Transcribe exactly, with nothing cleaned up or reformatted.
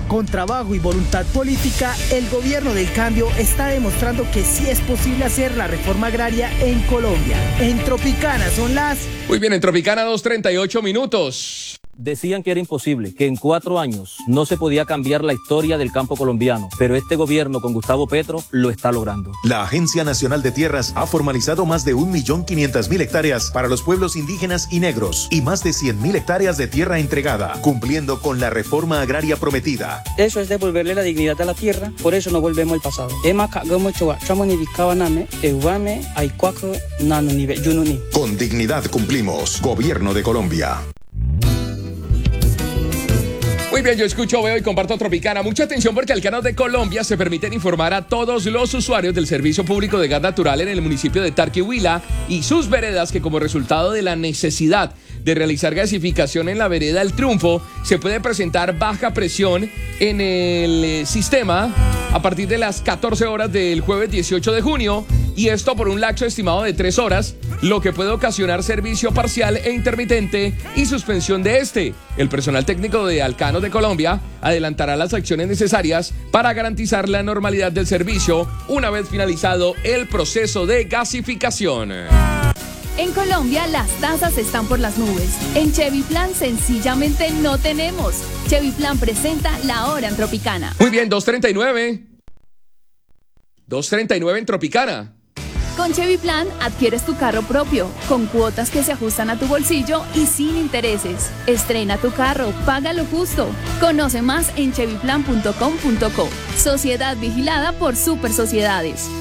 Con trabajo y voluntad política, el gobierno del cambio está demostrando que sí es posible hacer la reforma agraria en Colombia. En Tropicana son las... Muy bien, en Tropicana dos treinta y ocho minutos. Decían que era imposible, que en cuatro años no se podía cambiar la historia del campo colombiano, pero este gobierno con Gustavo Petro lo está logrando. La Agencia Nacional de Tierras ha formalizado más de un millón quinientas mil hectáreas para los pueblos indígenas y negros y más de cien mil hectáreas de tierra entregada, cumpliendo con la reforma agraria prometida. Eso es devolverle la dignidad a la tierra, por eso no volvemos al pasado. Con dignidad cumplimos. Gobierno de Colombia. Muy bien, yo escucho, veo y comparto Tropicana. Mucha atención porque Alcanos de Colombia se permiten informar a todos los usuarios del servicio público de gas natural en el municipio de Tarquihuila y sus veredas que como resultado de la necesidad de realizar gasificación en la vereda El Triunfo, se puede presentar baja presión en el eh, sistema a partir de las catorce horas del jueves dieciocho de junio, y esto por un lapso estimado de tres horas, lo que puede ocasionar servicio parcial e intermitente y suspensión de este. El personal técnico de Alcanos de Colombia adelantará las acciones necesarias para garantizar la normalidad del servicio una vez finalizado el proceso de gasificación. En Colombia las tasas están por las nubes. En Cheviplan sencillamente no tenemos. Cheviplan presenta la hora en Tropicana. Muy bien, dos treinta y nueve. dos treinta y nueve en Tropicana. Con Cheviplan adquieres tu carro propio, con cuotas que se ajustan a tu bolsillo y sin intereses. Estrena tu carro, paga lo justo. Conoce más en cheviplan punto com punto co. Sociedad vigilada por Super Sociedades.